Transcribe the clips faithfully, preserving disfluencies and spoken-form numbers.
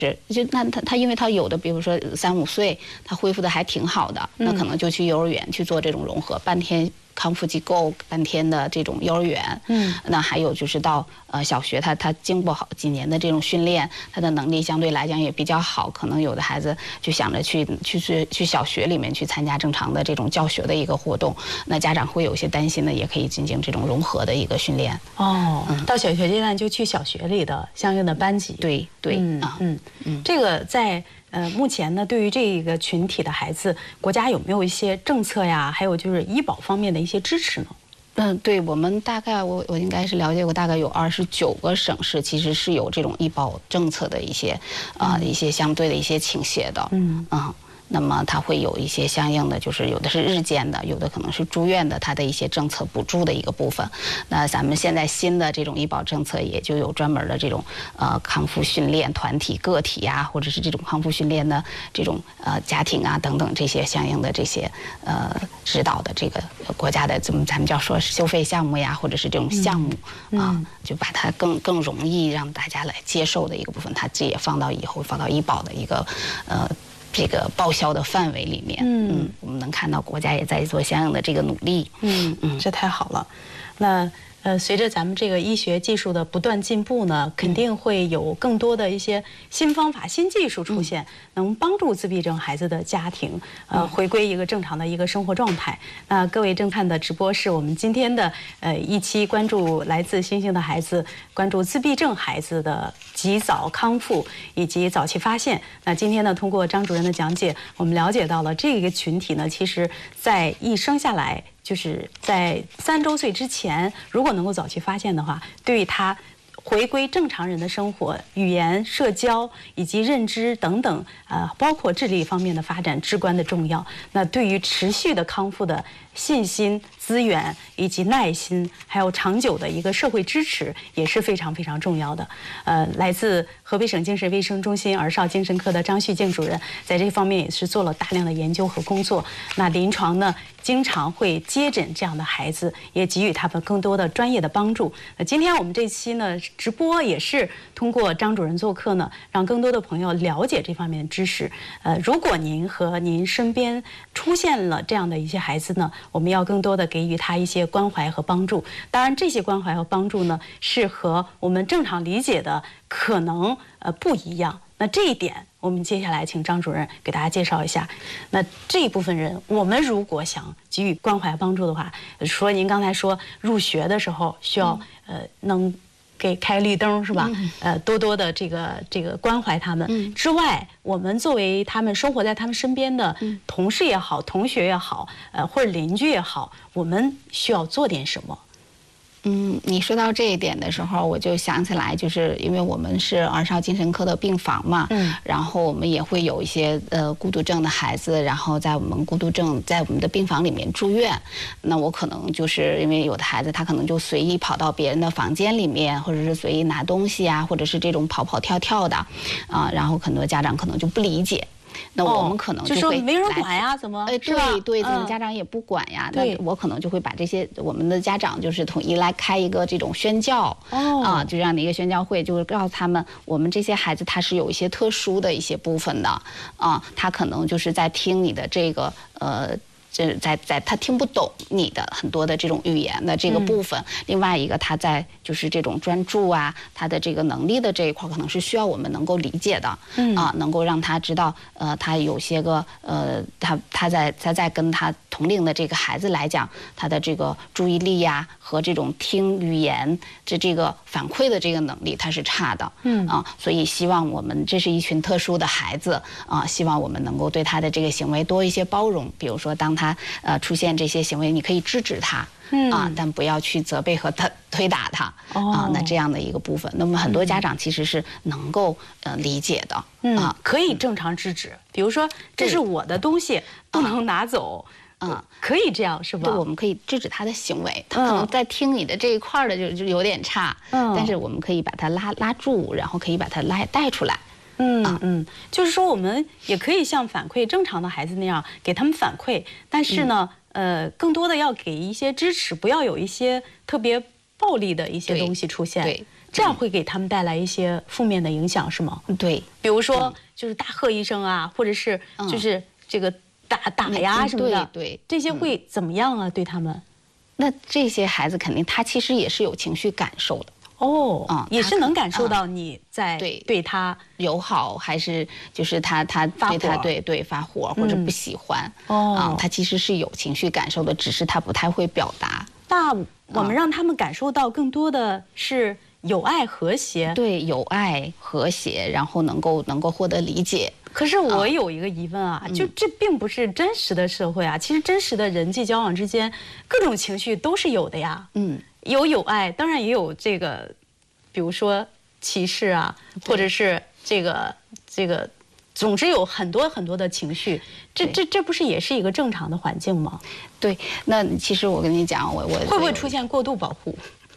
是，就那他他因为他有的，比如说三五岁，他恢复的还挺好的，那可能就去幼儿园去做这种融合，半天康复机构，半天的这种幼儿园。嗯，那还有就是到呃小学，他他经过好几年的这种训练，他的能力相对来讲也比较好，可能有的孩子就想着去去去去小学里面去参加正常的这种教学的一个活动，那家长会有些担心的，也可以进行这种融合的一个训练。 哦，嗯、到小学阶段就去小学里的相应的班级。 对对， 嗯啊嗯嗯，这个在。呃，目前呢，对于这个群体的孩子，国家有没有一些政策呀？还有就是医保方面的一些支持呢？ 嗯，对，我们大概我我应该是了解过，大概有二十九个省市其实是有这种医保政策的一些啊、呃、一些相对的一些倾斜的。嗯嗯。那么它会有一些相应的，就是有的是日间的，有的可能是住院的，它的一些政策补助的一个部分。那咱们现在新的这种医保政策，也就有专门的这种呃康复训练团体、个体呀、啊，或者是这种康复训练的这种呃家庭啊等等这些相应的这些呃指导的这个国家的怎么咱们叫说收费项目呀，或者是这种项目、嗯、啊，就把它更更容易让大家来接受的一个部分，它这也放到以后放到医保的一个呃。这个报销的范围里面，嗯，嗯我们能看到国家也在做相应的这个努力， 嗯嗯，这太好了。那呃，随着咱们这个医学技术的不断进步呢，肯定会有更多的一些新方法、新技术出现，能帮助自闭症孩子的家庭呃回归一个正常的一个生活状态。那各位正看的直播是我们今天的呃一期关注来自星星的孩子，关注自闭症孩子的及早康复以及早期发现。那今天呢，通过张主任的讲解，我们了解到了这个群体呢，其实在一生下来。就是在三周岁之前，如果能够早期发现的话，对于他回归正常人的生活、语言、社交以及认知等等，呃，包括智力方面的发展至关的重要。那对于持续的康复的信心、资源以及耐心，还有长久的一个社会支持，也是非常非常重要的。呃，来自河北省精神卫生中心儿少精神科的张旭静主任，在这方面也是做了大量的研究和工作。那临床呢，经常会接诊这样的孩子，也给予他们更多的专业的帮助。那今天我们这期呢直播也是通过张主任做客呢，让更多的朋友了解这方面的知识。呃，如果您和您身边出现了这样的一些孩子呢，我们要更多的给予他一些关怀和帮助。当然，这些关怀和帮助呢，是和我们正常理解的可能呃不一样。那这一点，我们接下来请张主任给大家介绍一下。那这一部分人，我们如果想给予关怀帮助的话，除了您刚才说入学的时候需要呃能给开绿灯是吧？呃，多多的这个这个关怀他们之外，我们作为他们生活在他们身边的同事也好、同学也好，呃或者邻居也好，我们需要做点什么？ 嗯，你说到这一点的时候，我就想起来，就是因为我们是儿少精神科的病房嘛，嗯，然后我们也会有一些呃孤独症的孩子，然后在我们孤独症在我们的病房里面住院，那我可能就是因为有的孩子他可能就随意跑到别人的房间里面，或者是随意拿东西啊，或者是这种跑跑跳跳的，啊，然后很多家长可能就不理解。那我们可能就会、哦、 就说没人管呀，怎么？ 哎，对对，怎么家长也不管呀？嗯、那我可能就会把这些我们的家长就是统一来开一个这种宣教，哦、啊，就这样的一个宣教会，就是告诉他们，我们这些孩子他是有一些特殊的一些部分的，啊，他可能就是在听你的这个呃。这在在他听不懂你的很多的这种语言的这个部分，嗯、另外一个他在就是这种专注啊，他的这个能力的这一块可能是需要我们能够理解的，嗯啊，能够让他知道，呃，他有些个呃，他他在他在跟他同龄的这个孩子来讲，他的这个注意力呀、啊、和这种听语言这这个反馈的这个能力他是差的，嗯啊，所以希望我们这是一群特殊的孩子啊，希望我们能够对他的这个行为多一些包容，比如说当他。他呃出现这些行为，你可以制止他，嗯、啊，但不要去责备和他推打他、哦、啊。那这样的一个部分，那么很多家长其实是能够呃理解的， 嗯、啊，可以正常制止。比如说，这是我的东西，不能拿走。啊，可以这样是吧？ 对，我们可以制止他的行为，他可能在听你的这一块的就就有点差，嗯，但是我们可以把他拉拉住，然后可以把他拉带出来。 嗯嗯，就是说我们也可以像反馈正常的孩子那样给他们反馈，但是呢，嗯、呃，更多的要给一些支持，不要有一些特别暴力的一些东西出现。 对。 这样会给他们带来一些负面的影响，是吗？ 对， 比如说就是大喝一声啊，或者是就是这个打打呀什么的， 对， 这些会怎么样啊？对他们？ 那这些孩子肯定他其实也是有情绪感受的。 哦，嗯，也是能感受到你在对对他友好，还是就是他他对他对对发火或者不喜欢，哦，啊，他其实是有情绪感受的，只是他不太会表达。 那我们让他们感受到更多的是友爱和谐， 对，友爱和谐，然后能够能够获得理解。 可是我有一个疑问啊，就这并不是真实的社会啊，其实真实的人际交往之间，各种情绪都是有的呀。嗯。有友爱，当然也有这个，比如说歧视啊，或者是这个这个，总之有很多很多的情绪。这这这不是也是一个正常的环境吗？ 对，那其实我跟你讲，我我会不会出现过度保护？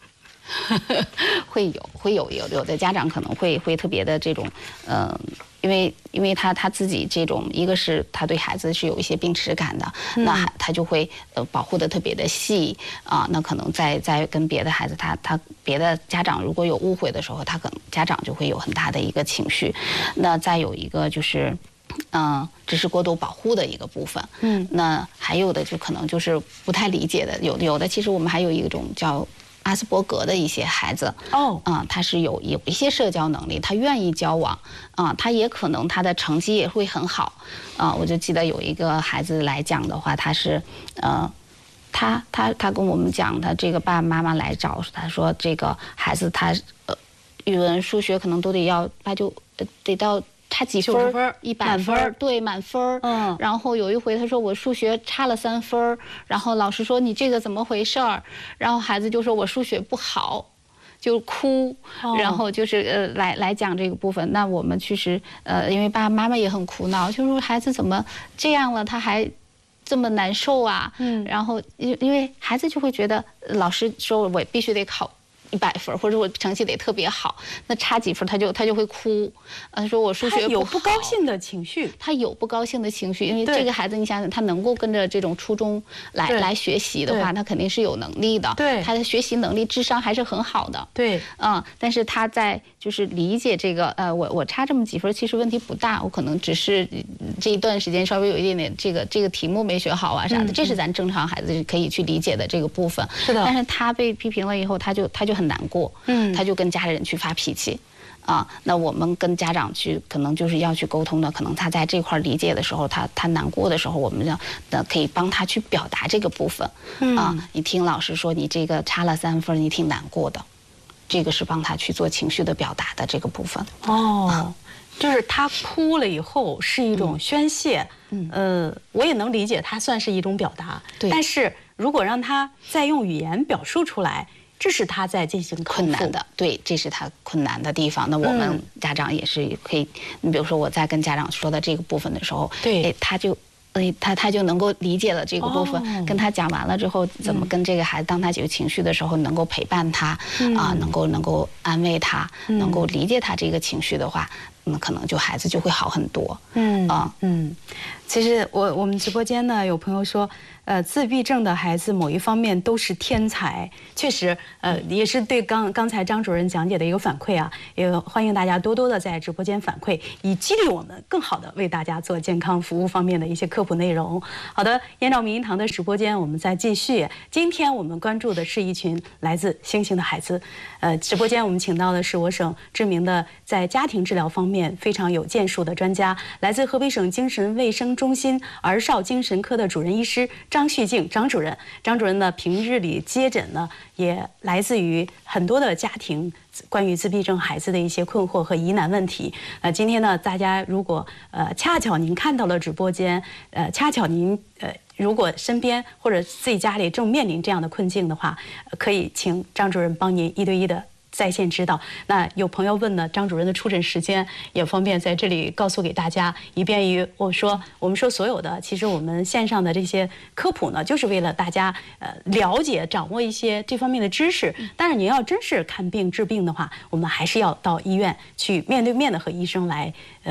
会有会有有有的家长可能会会特别的这种，嗯、呃。因为，因为他他自己这种，一个是他对孩子是有一些病耻感的，嗯、那他就会呃保护的特别的细啊。那可能在在跟别的孩子，他他别的家长如果有误会的时候，他可能家长就会有很大的一个情绪。那再有一个就是，嗯、呃，这是过度保护的一个部分。嗯，那还有的就可能就是不太理解的，有有的其实我们还有一种叫阿斯伯格的一些孩子哦，啊、嗯，他是有有一些社交能力，他愿意交往，啊、嗯，他也可能他的成绩也会很好，啊、呃，我就记得有一个孩子来讲的话，他是，呃，他他他跟我们讲，他这个爸爸妈妈来找，他说这个孩子他呃，语文、数学可能都得要，他就呃得到。差几分？ 分一百分，对，满分。嗯，然后有一回他说我数学差了三分，然后老师说你这个怎么回事儿？然后孩子就说我数学不好，就哭。哦、然后就是呃来来讲这个部分。那我们其实呃，因为爸爸妈妈也很苦恼，就说孩子怎么这样了，他还这么难受啊？嗯，然后因因为孩子就会觉得老师说我必须得考一百分，或者我成绩得特别好，那差几分他就他就会哭，呃，说我数学不好， 他有不高兴的情绪， 他有不高兴的情绪，因为这个孩子你想想，他能够跟着这种初中来来学习的话，他肯定是有能力的， 对， 他的学习能力、智商还是很好的， 对， 嗯，但是他在就是理解这个，呃，我我差这么几分，其实问题不大，我可能只是这一段时间稍微有一点点这个这个题目没学好啊啥的，嗯、这是咱正常孩子可以去理解的这个部分， 是的， 但是他被批评了以后，他就他就很难过，嗯，他就跟家人去发脾气，啊，那我们跟家长去可能就是要去沟通的，可能他在这块理解的时候，他他难过的时候，我们要那可以帮他去表达这个部分，嗯、啊，你听老师说你这个差了三分，你挺难过的，这个是帮他去做情绪的表达的这个部分。 哦，啊、就是他哭了以后是一种宣泄，嗯，呃，我也能理解，他算是一种表达， 对， 但是如果让他再用语言表述出来。这是他在进行困难的，对，这是他困难的地方。那我们家长也是可以，你比如说我在跟家长说的这个部分的时候， 对， 哎，他就，哎，他他就能够理解了这个部分。哦、跟他讲完了之后，怎么跟这个孩子，当他有情绪的时候，能够陪伴他，嗯、啊，能够能够安慰他，嗯、能够理解他这个情绪的话，那可能就孩子就会好很多。嗯啊嗯，其实我我们直播间呢有朋友说。呃，自闭症的孩子某一方面都是天才，确实，呃，也是对刚刚才张主任讲解的一个反馈啊，也欢迎大家多多的在直播间反馈，以激励我们更好的为大家做健康服务方面的一些科普内容。好的，燕赵明音堂的直播间我们再继续，今天我们关注的是一群来自星星的孩子，呃，直播间我们请到的是我省知名的在家庭治疗方面非常有建树的专家，来自河北省精神卫生中心儿少精神科的主任医师张旭静张主任，张主任呢平日里接诊呢也来自于很多的家庭关于自闭症孩子的一些困惑和疑难问题。呃，今天呢，大家如果呃恰巧您看到了直播间，呃，恰巧您呃如果身边或者自己家里正面临这样的困境的话，呃、可以请张主任帮您一对一的。在线指导。那有朋友问呢，张主任的出诊时间也方便在这里告诉给大家，以便于我说我们说所有的，其实我们线上的这些科普呢，就是为了大家呃了解掌握一些这方面的知识。但是您要真是看病治病的话，我们还是要到医院去面对面的和医生来呃。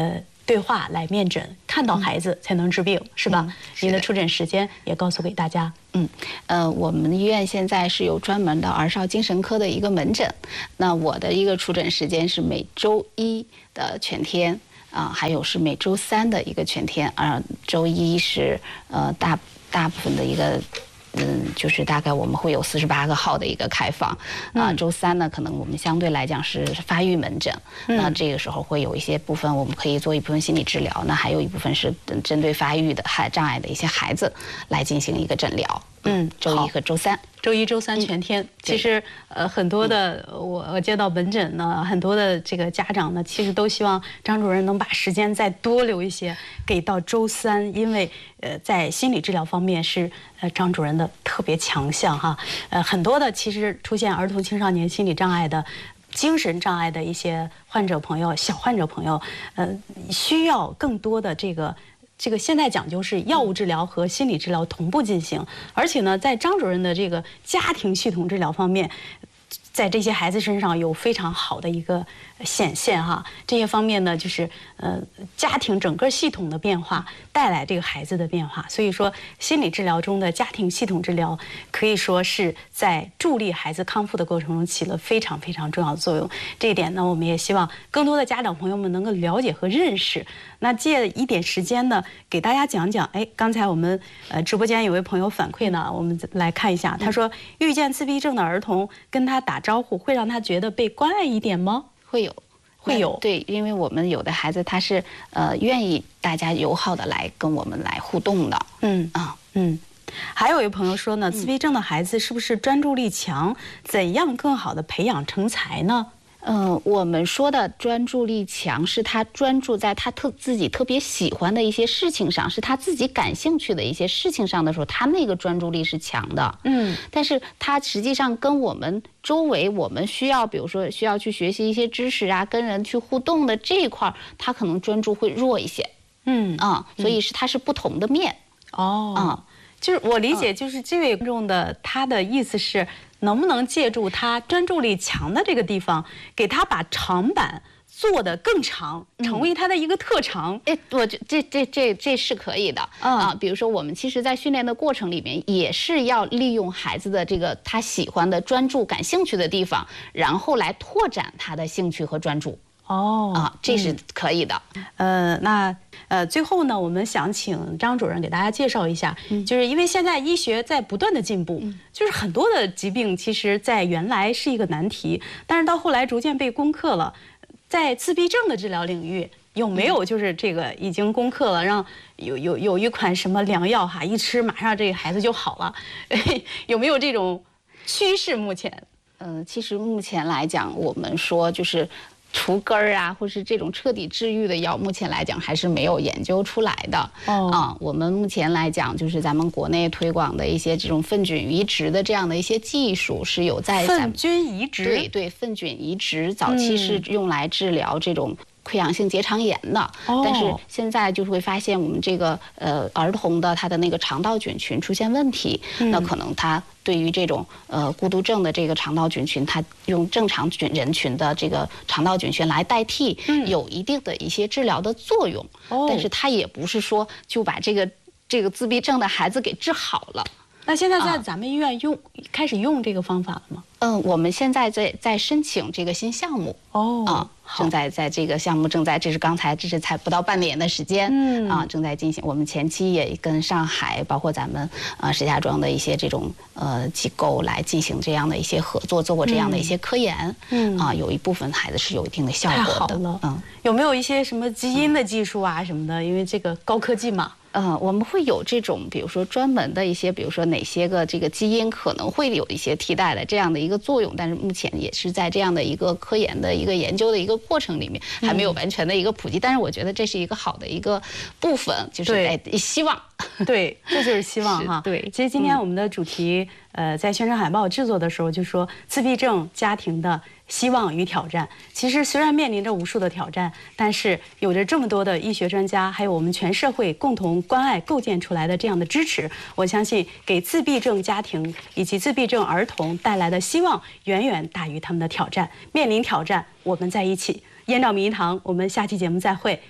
对话来面诊，看到孩子才能治病，嗯、是吧？嗯、是您的出诊时间也告诉给大家。 嗯，呃，我们医院现在是有专门的儿少精神科的一个门诊，那我的一个出诊时间是每周一的全天。啊，还有是每周三的一个全天，啊，周一是呃大大部分的一个，嗯，就是大概我们会有四十八个号的一个开放，啊，周三呢可能我们相对来讲是发育门诊，嗯、那这个时候会有一些部分我们可以做一部分心理治疗，那还有一部分是针对发育的孩障碍的一些孩子来进行一个诊疗。嗯，周一和周三， 周一、周三全天。嗯、其实，呃，很多的、嗯、我我接到门诊呢，很多的这个家长呢，其实都希望张主任能把时间再多留一些，给到周三，因为呃，在心理治疗方面是呃张主任的特别强项哈。呃，很多的其实出现儿童青少年心理障碍的。精神障碍的一些患者朋友、小患者朋友，呃，需要更多的这个。这个现在讲究是药物治疗和心理治疗同步进行，而且呢，在张主任的这个家庭系统治疗方面，在这些孩子身上有非常好的一个显现哈。这些方面呢，就是呃家庭整个系统的变化带来这个孩子的变化，所以说心理治疗中的家庭系统治疗可以说是在助力孩子康复的过程中起了非常非常重要的作用。这一点呢，我们也希望更多的家长朋友们能够了解和认识。那借一点时间呢，给大家讲讲。哎，刚才我们呃直播间有位朋友反馈呢，我们来看一下。他说，遇见自闭症的儿童，跟他打招呼会让他觉得被关爱一点吗？ 会有， 会有。 对，因为我们有的孩子他是呃愿意大家友好的来跟我们来互动的。 嗯啊嗯。还有一位朋友说呢，自闭症的孩子是不是专注力强？怎样更好的培养成才呢？ 嗯、呃，我们说的专注力强，是他专注在他特自己特别喜欢的一些事情上，是他自己感兴趣的一些事情上的时候，他那个专注力是强的。嗯，但是他实际上跟我们周围我们需要，比如说需要去学习一些知识啊，跟人去互动的这一块，他可能专注会弱一些。嗯啊，所以是它是不同的面。 哦，啊，就是我理解，就是这位观众的他的意思是。能不能借助他专注力强的这个地方，给他把长板做得更长，成为他的一个特长？ 哎、嗯，我这这这这这是可以的、嗯、啊。比如说，我们其实在训练的过程里面，也是要利用孩子的这个他喜欢的、专注、感兴趣的地方，然后来拓展他的兴趣和专注。哦，啊，这是可以的。 嗯、呃，那呃，最后呢，我们想请张主任给大家介绍一下，嗯、就是因为现在医学在不断的进步，嗯、就是很多的疾病其实在原来是一个难题，但是到后来逐渐被攻克了。在自闭症的治疗领域，有没有就是这个已经攻克了，让有有有一款什么良药哈，一吃马上这个孩子就好了？有没有这种趋势？目前， 嗯、呃，其实目前来讲，我们说就是。除根儿啊，或是这种彻底治愈的药，目前来讲还是没有研究出来的。哦，啊，我们目前来讲，就是咱们国内推广的一些这种粪菌移植的这样的一些技术，是有在粪菌移植。 对对，粪菌移植早期是用来治疗这种。溃疡性结肠炎的，哦、但是现在就是会发现我们这个呃儿童的他的那个肠道菌群出现问题，嗯、那可能他对于这种呃孤独症的这个肠道菌群，他用正常菌人群的这个肠道菌群来代替，嗯、有一定的一些治疗的作用，哦、但是他也不是说就把这个这个自闭症的孩子给治好了。 那现在在咱们医院用、啊、开始用这个方法了吗？ 嗯，我们现在在在申请这个新项目哦，啊，正在在这个项目正在，这是刚才这是才不到半年的时间，嗯啊，正在进行。我们前期也跟上海，包括咱们呃石家庄的一些这种呃机构来进行这样的一些合作，做过这样的一些科研，嗯啊，有一部分孩子是有一定的效果的。 太好了，嗯，有没有一些什么基因的技术啊什么的？因为这个高科技嘛。 呃，我们会有这种，比如说专门的一些，比如说哪些个这个基因可能会有一些替代的这样的一个作用，但是目前也是在这样的一个科研的一个研究的一个过程里面，还没有完全的一个普及。嗯、但是我觉得这是一个好的一个部分，就是哎，希望。 对，这就是希望哈。 对， 其实今天我们的主题，嗯、呃，在宣传海报制作的时候就说自闭症家庭的希望与挑战。其实虽然面临着无数的挑战，但是有着这么多的医学专家，还有我们全社会共同关爱构建出来的这样的支持，我相信给自闭症家庭以及自闭症儿童带来的希望远远大于他们的挑战。面临挑战，我们在一起。燕赵名医堂，我们下期节目再会。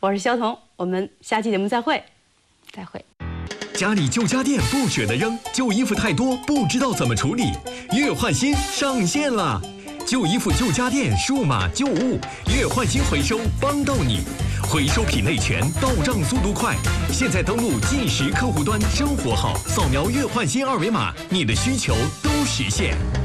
我是肖彤，我们下期节目再会。 再会。 家里旧家电不舍得扔，旧衣服太多不知道怎么处理，月换新上线了。旧衣服、旧家电、数码旧物，月换新回收帮到你，回收品类全，到账速度快。现在登录即时客户端生活号，扫描月换新二维码，你的需求都实现。